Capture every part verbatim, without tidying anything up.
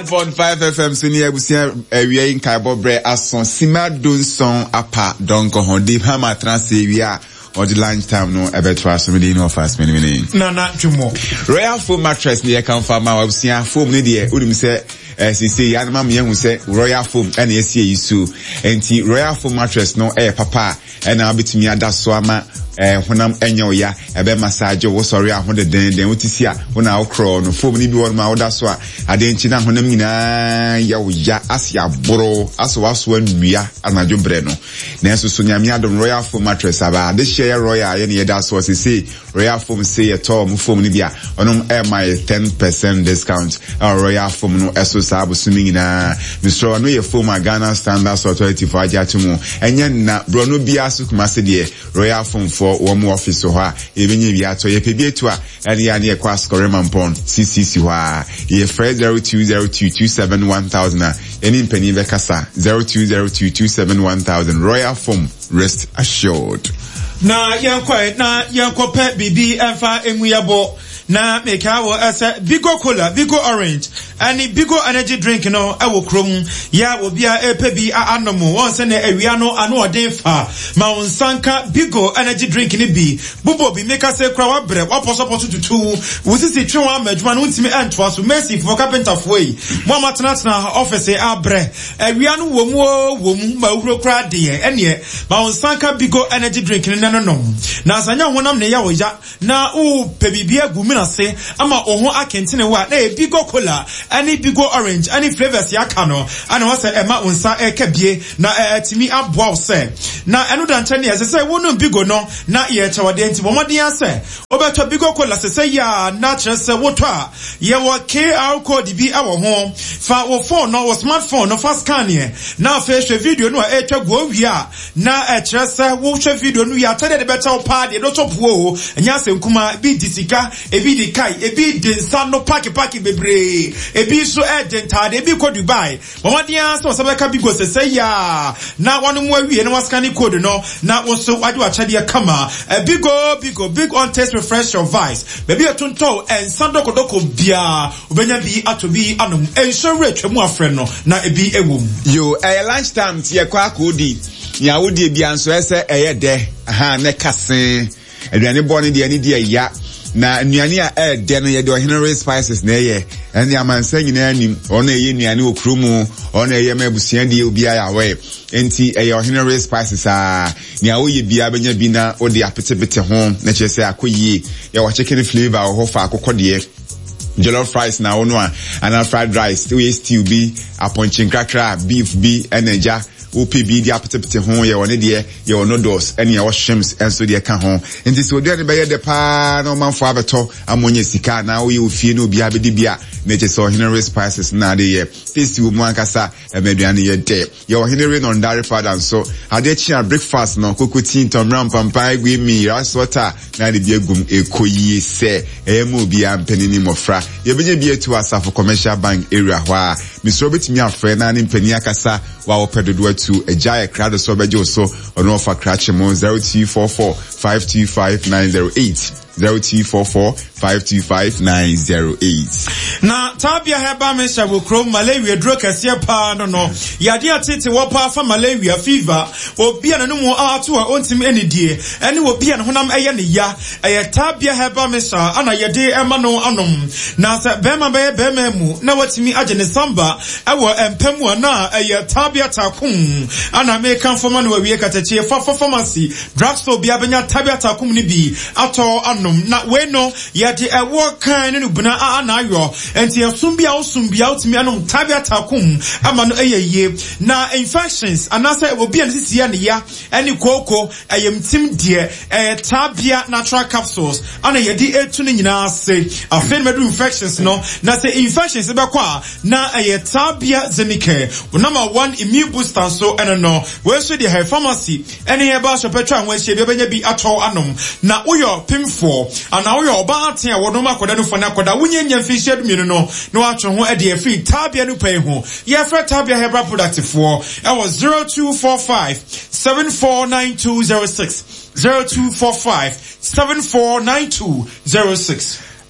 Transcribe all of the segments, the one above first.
one point five F M senior busia area in Kaibo Bre ason sima donson apa donko ho deep hammer trans area or the lunch time no ebe to aso me no fast many many na na jumo Royal Foam mattress ne kan fa ma wabusia foam ne de udim se eh sisi ya na ma me hu se Royal Foam ene esie yisu enti Royal Foam mattress no eh papa ena abetumi ada so ama eh honam enyo ya ebe massage wo sorry ahode den den wotisi a wona okro no foam ni bi won ma woda so a ade nchi na honam nyina ya wo ya asia boro aso aso anua anajo bre no na so so nyame adom Royal Foam mattress aba de share Royal ye ne da so sisi Royal Foam say at all mu foam ni bia onom e my ten percent discount our Royal Foam no eso sa abusumi nyina Mister no ye foam Ghana Standards Authority for ajatumu enye na bro no bia so kuma se de Royal Foam for one office so ha ebenye bia to ye pebie to a ene ya ne kwa score mampon C C C ha ye free zero two zero two two seven one thousand any penny be kasa zero two zero two two seven one thousand Royal Foam, rest assured. Na yankwa na yankope bibi enfa enwuyabo na mekawo asa Bigo Cola, Bigo Orange, ani Bigo Energy Drink no ewo krom ya obia epebi anomo won se na ewia no ano odenfa ma onsanka Bigo Energy Drink ni bi bubo bi meka se kra wa bre wa poso poso tutu wosisi twenwa madwuma no ntimi antwa so Mercy for carpenter foi mo amatena tena office abre ewia no wo mu wo mu ma wuro kra de ene ma onsanka Bigo Energy Drink ni no no na asanya honam ne ya wo ya na u pebibia gumina se ama oho akentene wa na Bigo Cola ani Bigo Orange ani flavors ya kano ana wase ema unsa ekabie na etimi aboa se na enu danche ne se se wonu Bigo no na ye chawade enti bomode ya se obeto Bigo Cola se se ya na chere se woto a ye wo K R code bi awo ho fa wo phone no wo smartphone no fast scan ye na fa hwe video no a etwa go wi a na e chere se wo hwe video no ya tade de beta wo pa de do topo enya se nkuma bi disika ebi di kai ebi di sano paki paki bebre ebi so e dentade ebi ko Dubai bomode ya so se beka Bigo se se ya na wonu mu awie na waskani code no na wo so wade achade kama Bigo Bigo big on taste refresh your vice baby atunto en sando kodoko bia obenya bi atobi anom ensure twemu afre no na ebi ewom yo eh lunch time tie kwa akodi ya wodi bia nso ese eye de ha ne kase aduane boni de ani de ya na nnuane a eh de no ye de Henry Spices na ye ene amansa nyina anim ona ye nnuane okrumu ona ye mabusia de obi ya we enti eh Henry Spices a nia wo ye bia benya bi na odi apetebete ho na chese akoyie ye wa chicken flavor ho fa akokode jollof rice na ono a ana fried rice we stew bi aponchin krakra beef bi energy O P B di apetepete ho ye woni de ye wono dos ene ye wo shrimps enso de ka ho enti so de be ye de pa na manfo abeto amonye sika na wo ye ofie na obi abedi bia na je so Henry Spices na de ye taste wo mu ankasa e meduane ye de ye wo Henry no ndare father so ade chia breakfast no kokotin tomram pampa egwe mi rice water na de bi egum ekoyi se e mo obi ampanini mofra ye benye bi etu asafo commercial bank area ho a Mister Obetimi afre na ne mpani akasa wa wo pedodo to a giant crowd so bejo so on offer cratch mo zero two four four five two five nine zero eight zero two four four five two five nine zero eight. Na tabia heba mesha wukro malaria dro kese pa no no yade atete wo pa fa malaria fever obi ana no mu ato a ontim enidie ene obi ana honam eye ne ya eye tabia heba mesha ana yade ema no anom na se bema be bema mu na watimi age ne samba ewo empemu na eye tabia takum ana me kan foma no wie katache fa fa pharmacy drugstore bia benya tabia takum ni bi ato anom na we no yade ewo kan ne buna ana ayo enti esumbia osumbia utimi anom tabia takum ama no eyeye na infections anasa obi an sisi ya ne ya eni koko eyem tim de eh tabia natural capsules ana yedi etu ne nyina ase afen medu infections no na say infections be kwa na eye tabia zenike number one immune booster so eno no we so the hair pharmacy eni e ba so petra ho ahia bi benya bi ato anom na uyo pimfo ana uyo oba atia wono makoda no fona koda wunye nya mfihye dum no no atwe ho e de free tabia no pay ho ye fra tabia herbal product for e was zero two four five seven four nine two zero six zero two four five seven four nine two zero six.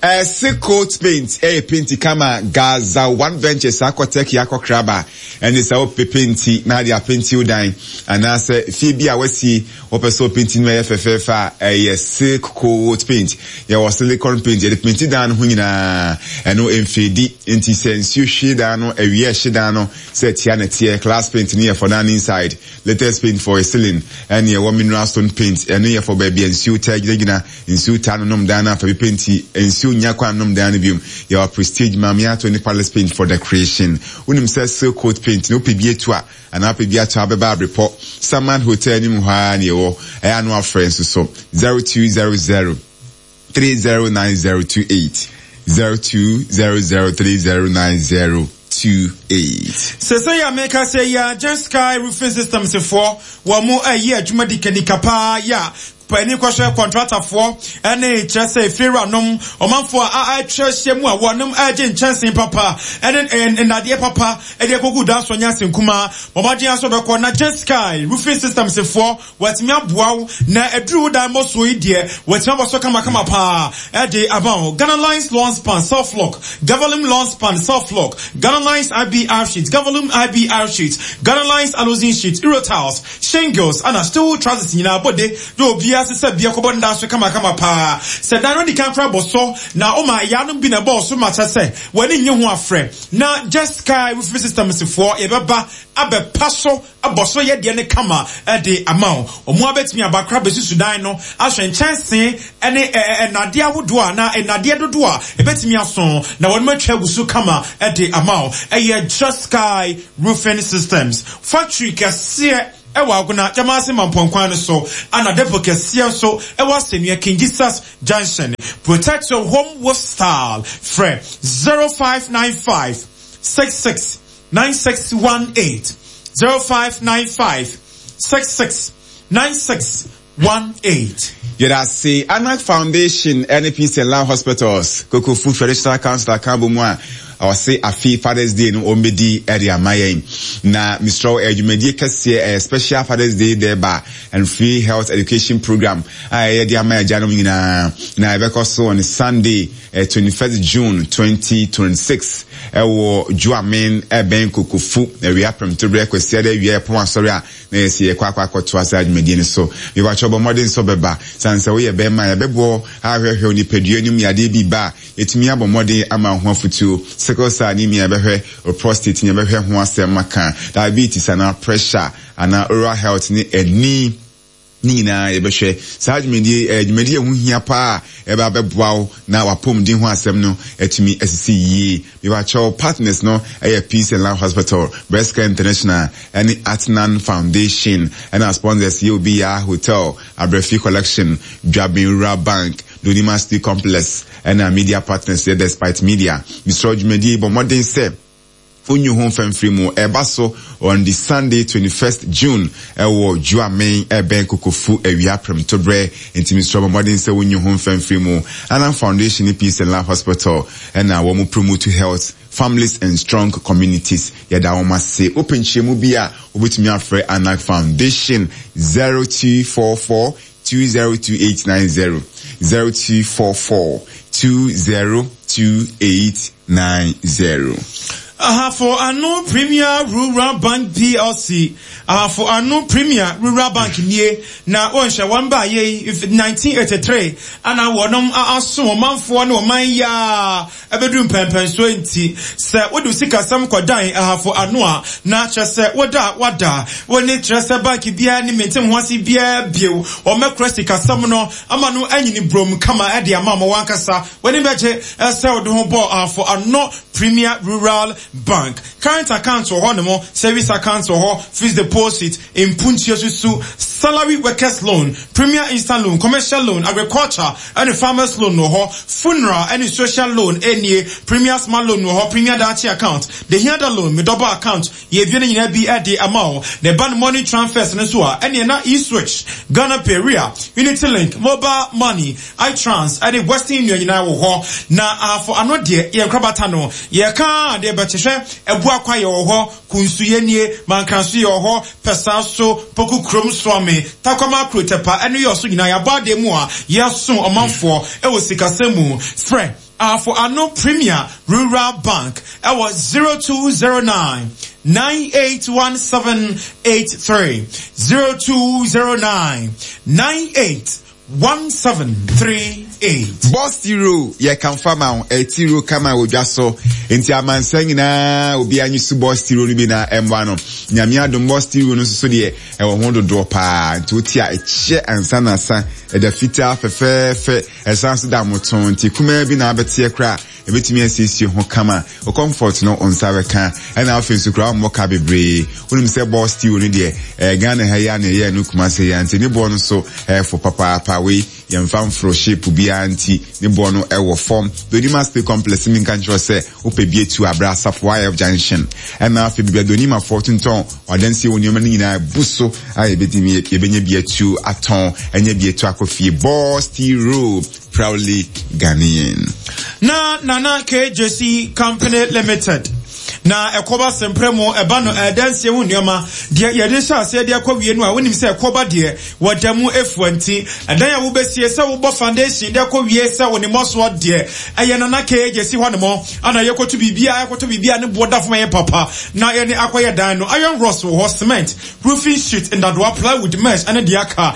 Eh, Silcoat paint, eh, painti kama Gaza One Ventures akoteki yako kraba, and it's our painti, na dia painti udain, and I say, Phoebe, I was see, opeso painting my F F F, eh, Silcoat paint, ya was silicone paint, ya painti dan hunina, and no infidi, inti sensu shidano, a year shidano, set yaneti, class paint near for nan inside, latest paint for a ceiling, and your woman stone paint, and near for baby and suit, tagina, in suit, tanum dana, for painti, and suit. Nyakwa nom dan bium your prestige mamia to Palace paint for decoration unim says Silcoat paint no pebie to a and apebia to abeba report Saman Hotel nim ha ne wo annual friends so zero two zero zero three zero nine zero two eight zero two zero zero three zero nine zero two eight. Se say ya make us say ya Just Sky Roofing Systems for wa mo a year juma di kenikapa ya Penny kwashe contractor for any just say fira nom omanfo a a twehye mu a wonom agent chance papa and and and ade papa e de kogu da so nya senkuma momade aso be ko na Just Sky Roofing Systems for watimi aboawo na eduru da mo so ide watimi bo so kama kama pa e de abon Ghana Lines Lawn Span Soft Lock Gavalum Lawn Span Soft Lock Ghana Lines I B R sheets Gavalum I B R sheets Ghana Lines Alozine sheets Euro tiles shingles and still trousers nyina body do bia se bia ko bonda so kama kama pa se dan no di kan fra boso na o ma ya no bi na boso ma cha se wani nye ho afre na Just Sky Roofing Systems for e beba abe paso aboso ye de ne kama e de amount o mo abetimi abakra besu sudan no ahwen chance ene enade ahodo a na enade dodo a e betimi aso na won ma twa gusu kama e de amount e ye Just Sky Roofing Systems factory kase ewa aguna jamasi mamponkwan so ana depo kese so ewa semia King Jesus Junction. Protect your home with style. Fred zero five nine five six six nine six one eight zero five nine five six six nine six one eight. Yada say Anak Foundation N A P C Land Hospitals Koko Food Traditional Council Akambo Mwa I say Afi Father's Day no ombedi area mayen na Mister Ejumedi kese a special Father's Day there ba and free health education program I dia maya jano na na ebeko so on Sunday uh, twenty-first June twenty twenty-six ewo Juamen eben Kokofu e we apem to break kwese dey we pon asori a na yesi kwa kwa kwa to asa Ejumedi ni so we wa chobo modern so beba sanse we be ma ebebo ahwehwe oni pedua nim yade bi ba etimi abo modern ama ho afutu sickle cell anemia behwe or prostate nya behwe ho asem maka diabetes and pressure and oral health ni eni ni na yebehwe sajumedi ejumedi ehu hia pa eba beboawo na wapom din ho asem no etimi asisi yi we wa cho partners no eh Peace and Love Hospital Breast Care International and Atnan Foundation and our sponsors U B R Hotel Abrefi Collection Dwabin Rural Bank Donima City Complex and our media partners here despite media Mister Ojumedi but modern say Unyu home fam free mo ebaso on the Sunday twenty-first June ewo Juamen eben Kokofu ewia prem to bre inti Mister Modern say unyu home fam free mo Anan Foundation Peace and Love Hospital and our wo promote health families and strong communities yada wo say open chemu bia obetumi afre Anan Foundation zero two four four two zero two eight nine zero zero two four four two zero two eight nine zero. Aha for Anu Premier Rural Bank P L C. Aha for Anu Premier Rural Bank nie na onsha wamba ye nineteen eighty-three ana wonom aso manfo na oman ya ebedum pempen so enti se wodu sika sam kodan aha for Anu a na chese woda wada woni trese bank bia ni mentem hoase bia bio o mekra sika sam no ama no anyini brom kama e de ama mo wankasa woni beje se wodu ho bo aha for Anu Premier Rural Bank. Current accounts or honemo, service accounts or fixed deposit, impunchiosu, salary workers loan, premier instant loan, commercial loan, agriculture, and farmers loan no funeral, any social loan, any premier small loan no premier dachi account. The other loan, me double account, ye viene in be at the amount, the ban money transfers and so on, any na e-switch, Ghana Peria, Unity Link, mobile money, iTrans, and the Western Union ho na for another year, ye krabatano, ye can de betche ebu akwa ye ho kunsu ye nie mankansu ye ho pesa so poku krom so ame takwama krotepa enu ye so nyina ya bade mu a ye so omanfo e wo sikasemu friend uh, for Ano Premier Rural Bank. I was zero two zero nine nine eight one seven eight three zero two zero nine nine eight one seven three eight. Boss Tiro, ye can farm out a Tiro kama ojaso. Inti amansengi na obi anyusu Boss Tiro ni bina M one. Nyamia dum Boss Tiro no so de e wo hondo drop a nti otia e che ansa na san e da fita fefe fe esanso da moton nti kuma bi na abete kra e betimi asisi ho kama o comfort no on sareka e na afensu kra mo ka bebre unim se Boss Tiro ni de e Ghana ha ya na ye no kuma se ya nti ni bo no so e for papa pa we yemfam fro shape bi anti ni bo no e wo form Donima Stay Complex min kan tro se opebie tu abra sap Y F junction e na afi bi Donima fortune ton wadansi woni ma ni na buso ai betimi e benye bie tu aton enye bie tu akofie Boss Tiro proudly Ghanaian. Na Nana K J C Company Limited. Na ekoba sempremo eba no edanse hu nioma de ye de sha se de akwawie no a wonim se ekoba de wadamu efuanti edan ya wo besie se wo bo foundation de akwawie se woni moso de eye Nana K J C hɔ no ana ye koto bibia ye koto bibia ne boda fo ye papa na ye ne akwaye dan no iron ross wo cement roofing sheet and that do apply with mesh and the aka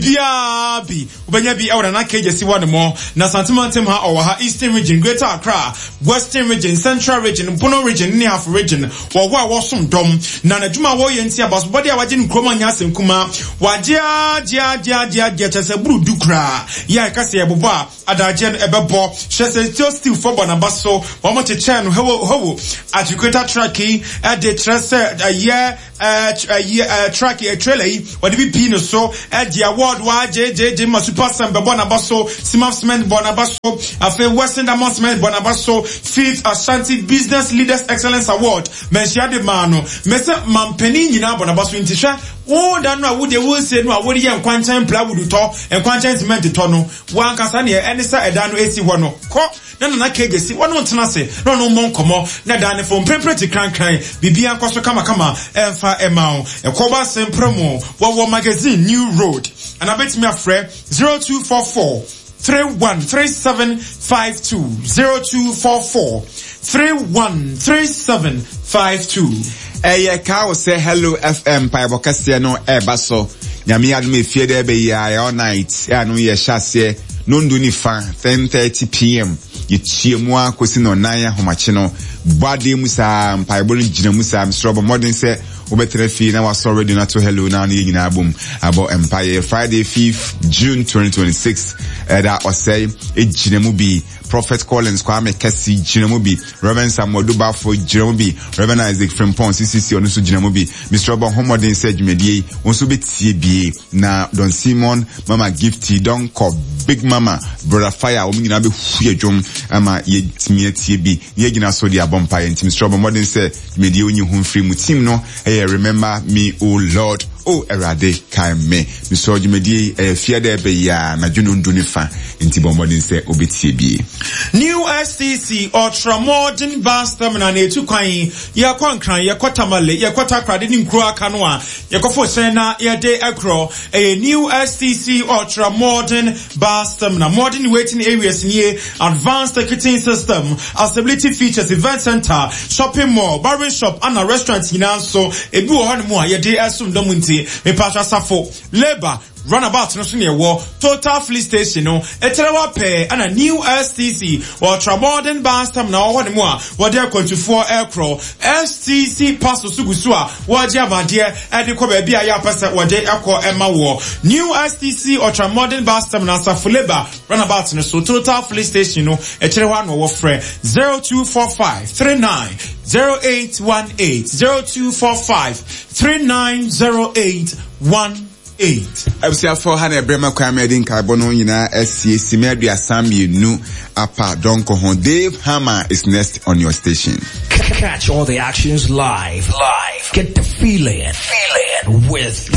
bibia bi obanya bi e Nana K J C hɔ no na santimantem ha owa ha Eastern region, Greater Accra, Western region, Central region, Bono region ni half region wo wa wo som dom na na djuma wo yenti abas body a waje nkroma nya asem kuma waje aje aje aje aje tese buru dukra ya ka se ebobo a adaje no ebebo hwese still still for bonabaso wo mo che chen no hewo hewo ajukweta tracking e de trese a year a year tracking a trailer what be pin so e de award wa je je je ma super sam be bonabaso simaf cement bonabaso afa Western Diamond Cement bonabaso fifth Ashanti Business Leaders Excellence Award mention de mano mese mampeni nyina bonabaso ntisha wo da no a wo de wo se no a wo de enkwanchan plywood to enkwanchan cement to no wan kasa ne enisa eda no esi ho no ko na Nana K J C wono ntena se no no mon komo na da ne fo prempreti kran kran bibia nkoso kama kama emfa emao ekoba sempremo wo wo magazine New Road and abet me afre zero two four four three one three seven five two zero two four four three one three seven five two. Eye ka o say Hello F M pa bokase no e baso nyame adum efie de be ya all night ya no ye hyase no ndu ni fa ten thirty p m ye chie mu akosi no nine ahomache no bade musa pa ebo gina musa mstrobo modern say obetre fi na was already na to Hello na no nyina abum abo Empire Friday fifth June twenty twenty-six eda osay ejina mu bi Prophet Collins Kwame Kesi Jinamubi, Reverend Samuel Dubafo Jinamubi, Reverend Isaac Frimpong C C C Onusu Jinamubi, Mister Obon Homodin said Jumedie, Onsu be T B na Don Simon, Mama Gifty, Don Ko, Big Mama, Brother Fire, Omina be Huye Jom, Ama Ye Timia T B, Yegina Sodi Abompa, and Mister Obon Modin said Jumedie Uni Hum Free Mutim no, hey, remember me, oh Lord. Oh, erade kai me. Mister Jumedie eh fear de be ya na junu ndunifa inti bombodin se obetie bi. New S T C ultra modern bus terminal na etu kwan ya kwankran ya kwatamale ya kwatakrade ni nkro aka no a ya kofo sen na ya de akro a new S T C ultra modern bus terminal modern waiting areas near advanced ticketing system accessibility features event center shopping mall barber shop and a restaurant so ebi wo hanu mu a ya de asum domunti me pasha safo labor runabout no so near war total fleet station no eterewa pair and a new S T C ultra modern bus terminal ho dem a wo dey twenty-four aircraft S T C pass sugusu a wo je amade e de ko ba bia ya pese wo dey ekọ ema wo new S T C ultra modern bus terminal safo labor runabout no so total fleet station no eterewa no wo frɛ zero two four five three nine zero eight one eight zero two four five three nine zero eight one eight. Absia for Hana Brema Kwamedin Carbono Yina S C C Media Sambi Nu Apa Donko Hon. Dave Hammer is next on your station. Catch all the actions live. Live. Get the feeling. Feeling with